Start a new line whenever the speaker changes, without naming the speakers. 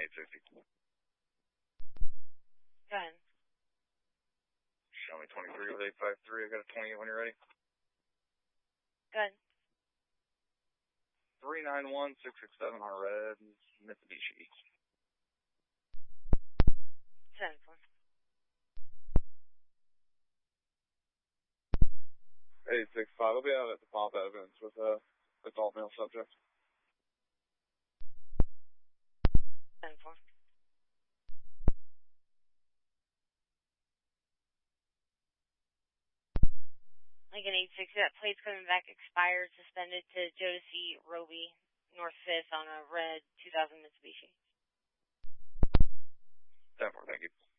860.
Go ahead.
Show me 23 with 853. I got a 28 when you're ready.
Go ahead.
391667 on a red Mitsubishi.
7-4.
865. I'll be out at the pop evidence with adult male subject.
7-4. Lincoln 860, that plate's coming back expired, suspended to Jodeci Roby, North 5th on a red 2000 Mitsubishi.
10-4, thank you.